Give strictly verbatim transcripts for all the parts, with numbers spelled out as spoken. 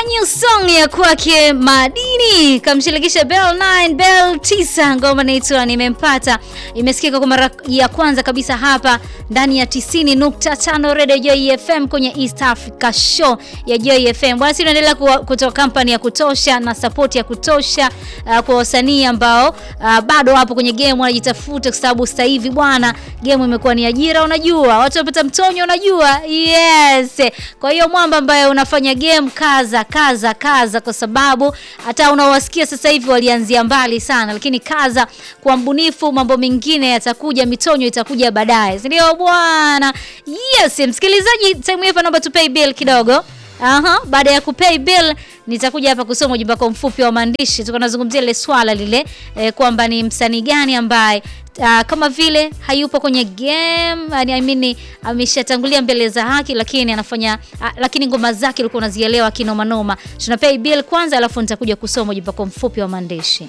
new song ya kwake Madini kamshirikisha Bell nine Bell tisa, ngoma inaitwa Nimempata. Imesikika kwa mara ya kwanza kabisa hapa ndani ya tisini nukta tano Radio Joy F M kwenye East Africa Show ya Joy F M. Basi tunaendelea kutoa kampani ya kutosha na support ya kutosha uh, kwa wasanii ambao uh, bado hapo kwenye game wanajitafuta, kwa sababu sasa hivi bwana game imekuwa ni ajira, unajua watu wapata mtonyo, unajua. Yes, kwa hiyo mwamba ambaye unafanya game kaza kaza kaza, kwa sababu hata unawasikia sasa hivi walianzia mbali sana, lakini kaza kwa mbunifu, mambo mengine yatakuja, mitonyo itakuja baadaye, si ndio bwana? Yes, msikilizaji, time hapa naomba tu pay bill kidogo. Aha, baada ya kupay bill nitakuja hapa kusoma ujumbe wako mfupi wa maandishi. Tukanazungumzia ile swala lile eh, kwamba ni msanii gani ambaye uh, kama vile hayupo kwenye game, I mean ameshatangulia mbele za haki, lakini anafanya uh, lakini ngoma zake ulikuwa unazielewa kinoma noma. Tuna pay bill kwanza, alafu nitakuja kusoma ujumbe wako mfupi wa maandishi.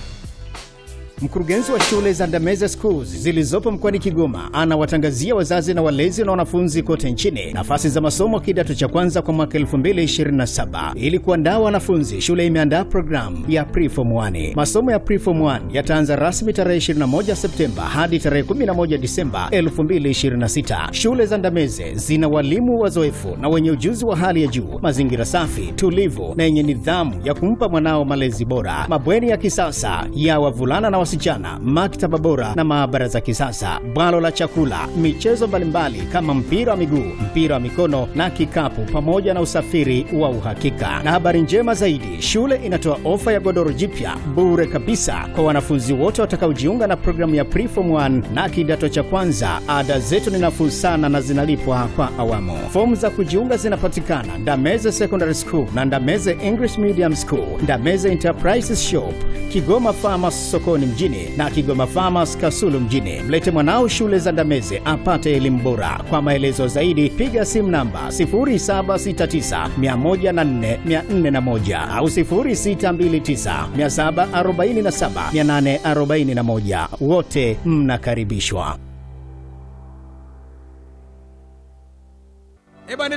Mkurugenzi wa shule za Ndameze Schools zilizopo mkoani Kigoma anawatangazia wazazi na walezi na wanafunzi kote nchini nafasi za masomo kidato cha kwanza kwa mwaka elfu mbili ishirini na saba. Ili kuandaa wanafunzi, shule imeandaa programu ya Pre-Form one. Masomo ya Pre-Form one yataanza rasmi tarehe ishirini na moja Septemba hadi tarehe kumi na moja Disemba elfu mbili ishirini na sita. Shule za Ndameze zina walimu wazoefu na wenye ujuzi wa hali ya juu, mazingira safi, tulivu na yenye nidhamu ya kumpa mwanao malezi bora, mabweni ya kisasa ya wavulana na wasichana, maktaba bora na maabara za kisasa, bwalo la chakula, michezo mbalimbali kama mpira wa miguu, mpira wa mikono na kikapu, pamoja na usafiri wa uhakika. Na habari njema zaidi, shule inatoa ofa ya godoro jipya bure kabisa kwa wanafunzi wote watakaojiunga na programu ya Pre-Form one na kidato cha kwanza. Ada zetu ni nafuu sana na zinalipwa kwa awamu. Fomu za kujiunga zinapatikana Ndameze Secondary School na Ndameze English Medium School, Ndameze Enterprises Shop, Kigoma Farmers sokoni mjini na Kigoma Farmers Kasulu mjini. Mlete mwanao shule za Ndameze apate elimu bora. Kwa maelezo zaidi piga simu namba sifuri saba sita tisa, moja zero nne, nne zero moja au sifuri sita mbili tisa, saba nne saba, nane arobaini na moja. Wote mnakaribishwa.